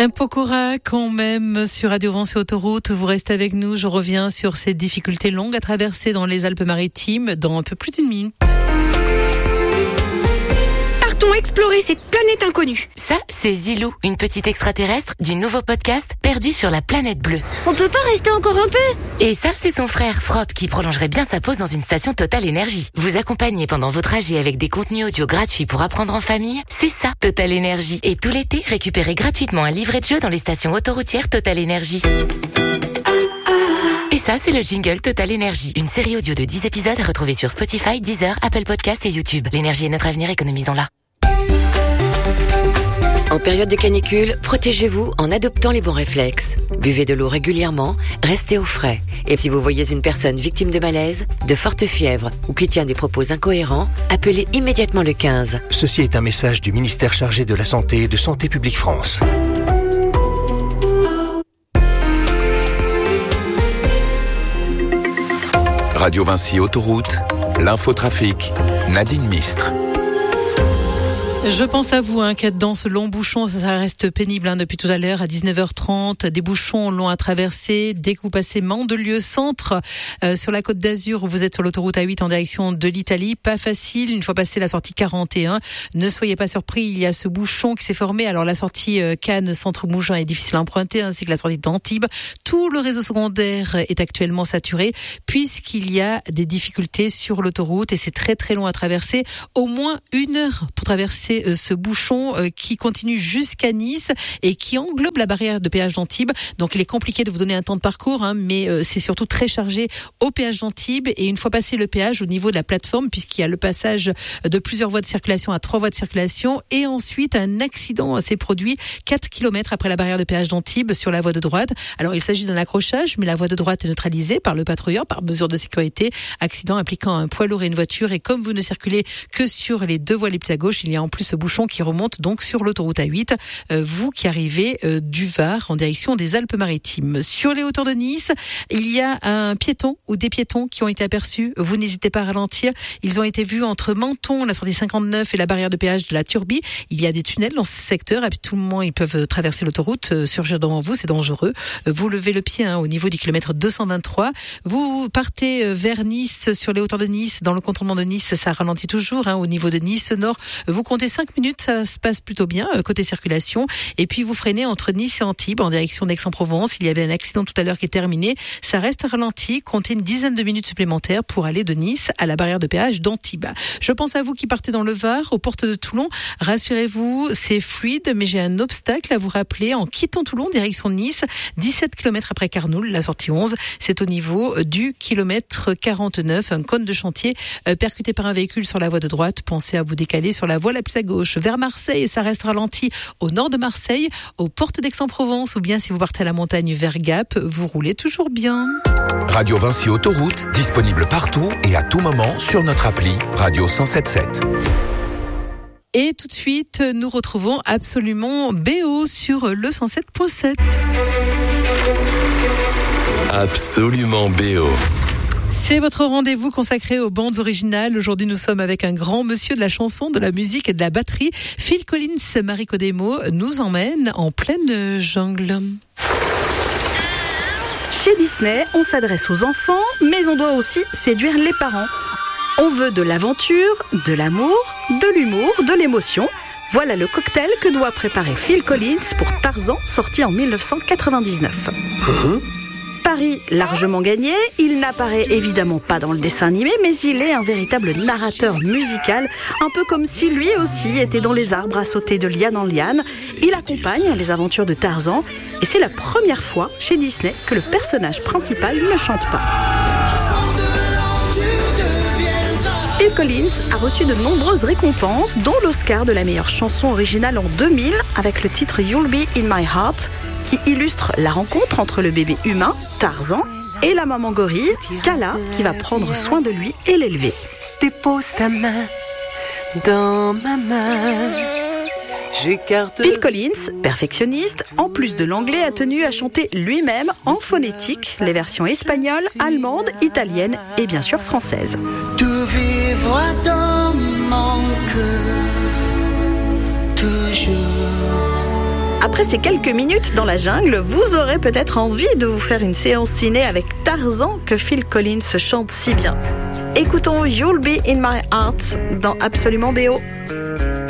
Pokora quand même sur Radio Vence et Autoroute. Vous restez avec nous. Je reviens sur ces difficultés longues à traverser dans les Alpes-Maritimes dans un peu plus d'une minute. Partons explorer cette planète inconnue. Ça, c'est Zilou, une petite extraterrestre du nouveau podcast Perdu sur la planète bleue. On peut pas rester encore un peu? Et ça, c'est son frère Frop qui prolongerait bien sa pause dans une station Total Énergie. Vous accompagner pendant vos trajets avec des contenus audio gratuits pour apprendre en famille, c'est ça, Total Énergie. Et tout l'été, récupérez gratuitement un livret de jeu dans les stations autoroutières Total Énergie. Et ça, c'est le jingle Total Énergie. Une série audio de 10 épisodes à retrouver sur Spotify, Deezer, Apple Podcasts et YouTube. L'énergie est notre avenir, économisons-la. En période de canicule, protégez-vous en adoptant les bons réflexes. Buvez de l'eau régulièrement, restez au frais. Et si vous voyez une personne victime de malaise, de forte fièvre ou qui tient des propos incohérents, appelez immédiatement le 15. Ceci est un message du ministère chargé de la Santé et de Santé publique France. Radio Vinci Autoroute, l'infotrafic, Nadine Mistre. Je pense à vous, qu'être dans ce long bouchon, ça reste pénible depuis tout à l'heure à 19h30. Des bouchons longs à traverser. Dès que vous passez Mandelieu centre sur la Côte d'Azur, où vous êtes sur l'autoroute A8 en direction de l'Italie, pas facile. Une fois passé la sortie 41, ne soyez pas surpris, il y a ce bouchon qui s'est formé. Alors la sortie Cannes centre Mougins est difficile à emprunter, ainsi que la sortie d'Antibes. Tout le réseau secondaire est actuellement saturé puisqu'il y a des difficultés sur l'autoroute et c'est très très long à traverser. Au moins 1 heure pour traverser ce bouchon qui continue jusqu'à Nice et qui englobe la barrière de péage d'Antibes. Donc il est compliqué de vous donner un temps de parcours, mais c'est surtout très chargé au péage d'Antibes. Et une fois passé le péage, au niveau de la plateforme, puisqu'il y a le passage de plusieurs voies de circulation à 3 voies de circulation, et ensuite un accident s'est produit 4 km après la barrière de péage d'Antibes sur la voie de droite. Alors il s'agit d'un accrochage, mais la voie de droite est neutralisée par le patrouilleur, par mesure de sécurité. Accident impliquant un poids lourd et une voiture. Et comme vous ne circulez que sur les 2 voies les plus à gauche, il y a en plus ce bouchon qui remonte donc sur l'autoroute A8, vous qui arrivez du Var en direction des Alpes-Maritimes. Sur les hauteurs de Nice, il y a un piéton ou des piétons qui ont été aperçus. Vous n'hésitez pas à ralentir. Ils ont été vus entre Menton, la sortie 59 et la barrière de péage de la Turbie. Il y a des tunnels dans ce secteur et puis tout le monde ils peuvent traverser l'autoroute, surgir devant vous, c'est dangereux. Vous levez le pied au niveau du kilomètre 223. Vous partez vers Nice, sur les hauteurs de Nice, dans le contournement de Nice, ça ralentit toujours. Au niveau de Nice Nord, vous comptez 5 minutes, ça se passe plutôt bien côté circulation. Et puis vous freinez entre Nice et Antibes en direction d'Aix-en-Provence. Il y avait un accident tout à l'heure qui est terminé. Ça reste ralenti. Comptez une dizaine de minutes supplémentaires pour aller de Nice à la barrière de péage d'Antibes. Je pense à vous qui partez dans le Var, aux portes de Toulon. Rassurez-vous, c'est fluide, mais j'ai un obstacle à vous rappeler. En quittant Toulon, direction Nice, 17 km après Carnoul, la sortie 11, c'est au niveau du kilomètre 49. Un cône de chantier percuté par un véhicule sur la voie de droite. Pensez à vous décaler sur la voie la plus à gauche. Vers Marseille, ça reste ralenti au nord de Marseille, aux portes d'Aix-en-Provence, ou bien si vous partez à la montagne vers Gap, vous roulez toujours bien. Radio Vinci Autoroute, disponible partout et à tout moment sur notre appli Radio 107.7. Et tout de suite, nous retrouvons absolument BO sur le 107.7. Absolument BO. C'est votre rendez-vous consacré aux bandes originales. Aujourd'hui, nous sommes avec un grand monsieur de la chanson, de la musique et de la batterie. Phil Collins, Marie Codemo, nous emmène en pleine jungle. Chez Disney, on s'adresse aux enfants, mais on doit aussi séduire les parents. On veut de l'aventure, de l'amour, de l'humour, de l'émotion. Voilà le cocktail que doit préparer Phil Collins pour Tarzan, sorti en 1999. Pari largement gagné, il n'apparaît évidemment pas dans le dessin animé, mais il est un véritable narrateur musical, un peu comme si lui aussi était dans les arbres à sauter de liane en liane. Il accompagne les aventures de Tarzan, et c'est la première fois chez Disney que le personnage principal ne chante pas. Phil Collins a reçu de nombreuses récompenses, dont l'Oscar de la meilleure chanson originale en 2000, avec le titre You'll Be In My Heart, qui illustre la rencontre entre le bébé humain, Tarzan, et la maman gorille, Kala, qui va prendre soin de lui et l'élever. Dépose ta main dans ma main. Phil Collins, perfectionniste, en plus de l'anglais, a tenu à chanter lui-même en phonétique les versions espagnoles, allemandes, italiennes et bien sûr françaises. Tout vivre dans mon cœur, toujours. Après ces quelques minutes dans la jungle, vous aurez peut-être envie de vous faire une séance ciné avec Tarzan que Phil Collins chante si bien. Écoutons You'll Be In My Heart dans Absolument BO.